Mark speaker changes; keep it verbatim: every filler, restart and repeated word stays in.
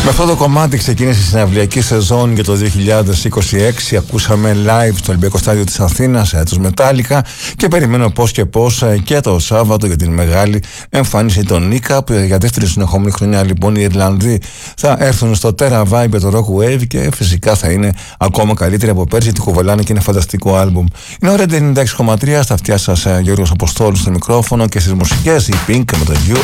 Speaker 1: Με αυτό το κομμάτι ξεκίνησε η συναυλιακή σεζόν για το δύο χιλιάδες είκοσι έξι. Ακούσαμε live στο Ολυμπιακό Στάδιο της Αθήνας τους Metallica και περιμένω πώς και πώς και το Σάββατο για την μεγάλη εμφάνιση των Νίκα, που για δεύτερη συνεχόμενη χρονιά λοιπόν οι Ιρλανδοί θα έρθουν στο Terra Vibe για το Rock Wave και φυσικά θα είναι ακόμα καλύτεροι από πέρσι. Τη κουβαλάνε και είναι φανταστικό άλμπουμ. Είναι ωραία ενενήντα έξι κόμμα τρία, στα αυτιά σας Γιώργος Αποστόλου στο μικρόφωνο και στις μουσικές η Pink με το You